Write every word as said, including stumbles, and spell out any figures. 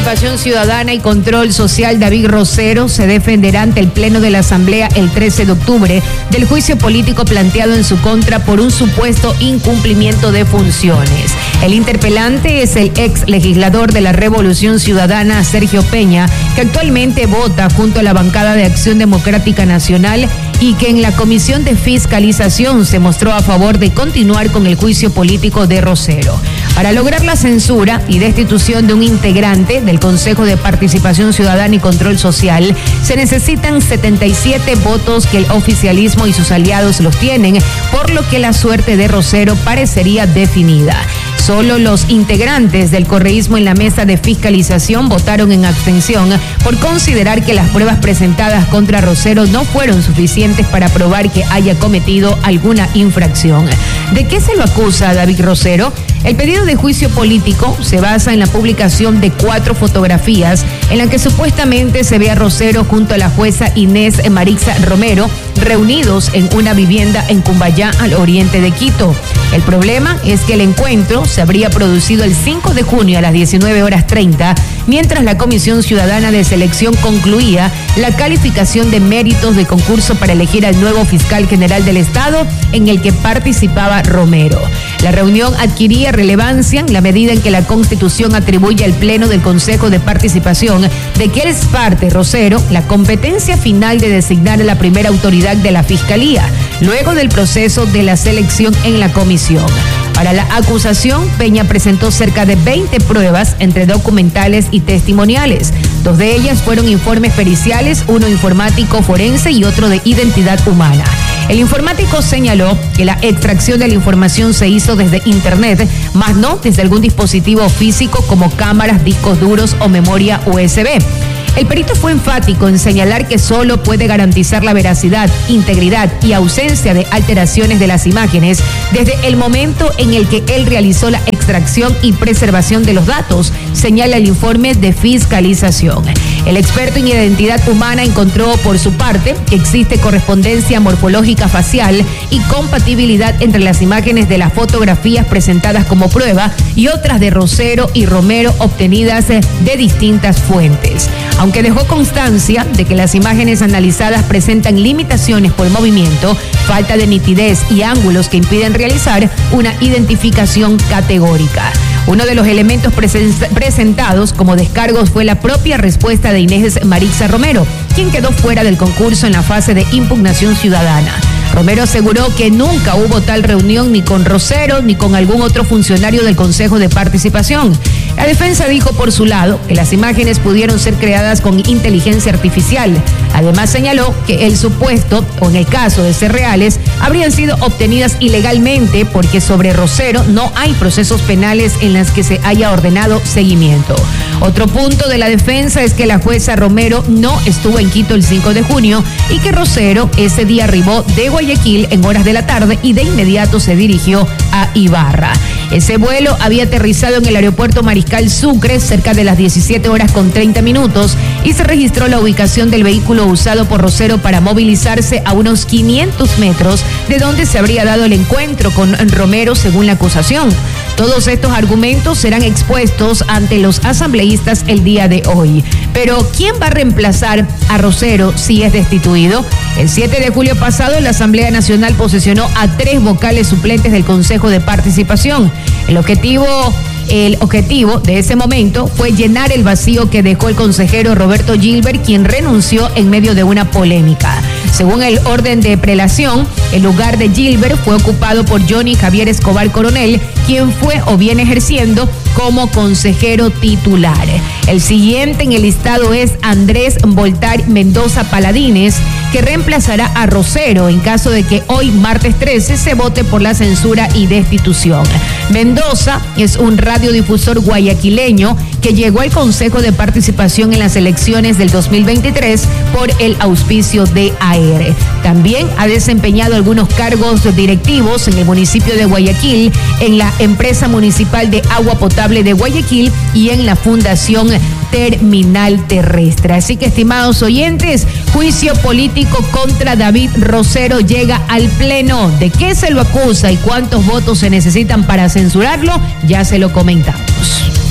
Participación Ciudadana y Control Social, David Rosero, se defenderá ante el Pleno de la Asamblea el trece de octubre del juicio político planteado en su contra por un supuesto incumplimiento de funciones. El interpelante es el ex legislador de la Revolución Ciudadana, Sergio Peña, que actualmente vota junto a la bancada de Acción Democrática Nacional y que en la Comisión de Fiscalización se mostró a favor de continuar con el juicio político de Rosero. Para lograr la censura y destitución de un integrante del Consejo de Participación Ciudadana y Control Social, se necesitan setenta y siete votos que el oficialismo y sus aliados los tienen, por lo que la suerte de Rosero parecería definida. Solo los integrantes del correísmo en la mesa de fiscalización votaron en abstención por considerar que las pruebas presentadas contra Rosero no fueron suficientes para probar que haya cometido alguna infracción. ¿De qué se lo acusa a David Rosero? El pedido de juicio político se basa en la publicación de cuatro fotografías en las que supuestamente se ve a Rosero junto a la jueza Inés Marixa Romero reunidos en una vivienda en Cumbayá, al oriente de Quito. El problema es que el encuentro se habría producido el cinco de junio a las diecinueve horas treinta, mientras la Comisión Ciudadana de Selección concluía la calificación de méritos de concurso para elegir al nuevo fiscal general del Estado, en el que participaba Romero. La reunión adquiría relevancia en la medida en que la Constitución atribuye al Pleno del Consejo de Participación, de que es parte Rosero, la competencia final de designar a la primera autoridad de la Fiscalía, luego del proceso de la selección en la comisión. Para la acusación, Peña presentó cerca de veinte pruebas entre documentales y testimoniales. Dos de ellas fueron informes periciales, uno informático forense y otro de identidad humana. El informático señaló que la extracción de la información se hizo desde Internet, más no desde algún dispositivo físico como cámaras, discos duros o memoria U S B. El perito fue enfático en señalar que solo puede garantizar la veracidad, integridad y ausencia de alteraciones de las imágenes desde el momento en el que él realizó la extracción y preservación de los datos, señala el informe de fiscalización. El experto en identidad humana encontró por su parte que existe correspondencia morfológica facial y compatibilidad entre las imágenes de las fotografías presentadas como prueba y otras de Rosero y Romero obtenidas de distintas fuentes. Aunque dejó constancia de que las imágenes analizadas presentan limitaciones por movimiento, falta de nitidez y ángulos que impiden realizar una identificación categórica. Uno de los elementos presentados como descargos fue la propia respuesta de Inés Marixa Romero, quien quedó fuera del concurso en la fase de impugnación ciudadana. Romero aseguró que nunca hubo tal reunión ni con Rosero ni con algún otro funcionario del Consejo de Participación. La defensa dijo por su lado que las imágenes pudieron ser creadas con inteligencia artificial. Además señaló que el supuesto, o en el caso de ser reales, habrían sido obtenidas ilegalmente porque sobre Rosero no hay procesos penales en los que se haya ordenado seguimiento. Otro punto de la defensa es que la jueza Romero no estuvo en Quito el cinco de junio y que Rosero ese día arribó de Guayaquil en horas de la tarde y de inmediato se dirigió a Ibarra. Ese vuelo había aterrizado en el aeropuerto Mariscal Sucre cerca de las diecisiete horas con treinta minutos y se registró la ubicación del vehículo usado por Rosero para movilizarse a unos quinientos metros de donde se habría dado el encuentro con Romero, según la acusación. Todos estos argumentos serán expuestos ante los asambleístas el día de hoy. Pero, ¿quién va a reemplazar a Rosero si es destituido? El siete de julio pasado, la Asamblea Nacional posesionó a tres vocales suplentes del Consejo de Participación. El objetivo... El objetivo de ese momento fue llenar el vacío que dejó el consejero Roberto Gilbert, quien renunció en medio de una polémica. Según el orden de prelación, el lugar de Gilbert fue ocupado por Johnny Javier Escobar Coronel, quien fue o viene ejerciendo como consejero titular. El siguiente en el listado es Andrés Voltar Mendoza Paladines, que reemplazará a Rosero en caso de que hoy, martes trece, se vote por la censura y destitución. Mendoza es un radiodifusor guayaquileño que llegó al Consejo de Participación en las elecciones del dos mil veintitrés por el auspicio de A R. También ha desempeñado algunos cargos directivos en el municipio de Guayaquil, en la empresa municipal de agua potable de Guayaquil y en la Fundación Terminal Terrestre. Así que, estimados oyentes, juicio político contra David Rosero llega al Pleno. ¿De qué se lo acusa y cuántos votos se necesitan para censurarlo? Ya se lo comentamos.